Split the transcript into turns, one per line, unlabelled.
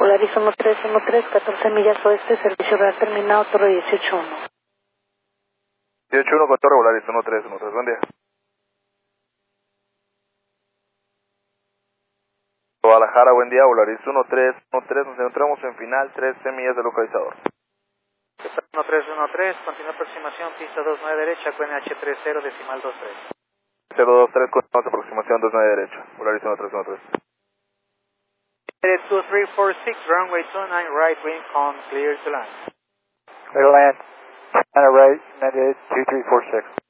Polaris 1313, 14 millas oeste, servicio real terminado, Torre 181.
181 con Torre Polaris 1313, buen día. Guadalajara, buen día, Polaris 1313, nos encontramos en final, 13 millas de localizador.
1313, continúa aproximación, pista 29 derecha, QNH 30, decimal 23.
023, continuamos aproximación 29 derecha, Polaris 1313.
2346, runway 29, right wing, con clear to land.
Clear to land, China right, 98, 2346.